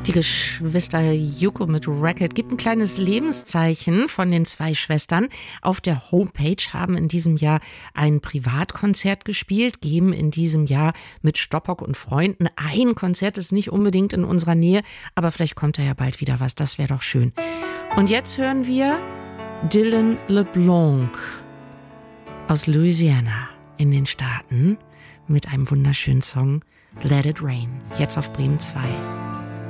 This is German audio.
Die Geschwister Yuko mit Racket gibt ein kleines Lebenszeichen von den zwei Schwestern. Auf der Homepage haben in diesem Jahr ein Privatkonzert gespielt, geben in diesem Jahr mit Stoppock und Freunden ein Konzert, ist nicht unbedingt in unserer Nähe, aber vielleicht kommt da ja bald wieder was, das wäre doch schön. Und jetzt hören wir Dylan LeBlanc aus Louisiana in den Staaten mit einem wunderschönen Song Let It Rain, jetzt auf Bremen 2.